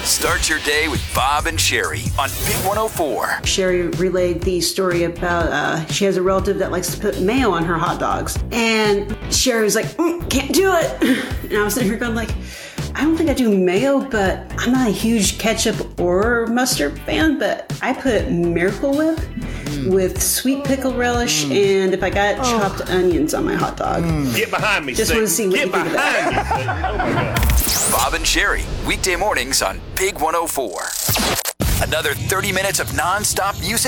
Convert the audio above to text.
Start your day with Bob and Sherry on Big 104. Sherry relayed the story about she has a relative that likes to put mayo on her hot dogs. And Sherry was like, can't do it. And I was sitting here going like, I don't think I do mayo, but I'm not a huge ketchup or mustard fan, but I put Miracle Whip with sweet pickle relish and if I got chopped onions on my hot dog. Get behind me, Just want to see what you think of that. Oh my God. Bob and Sherry, weekday mornings on Big 104. Another 30 minutes of non-stop music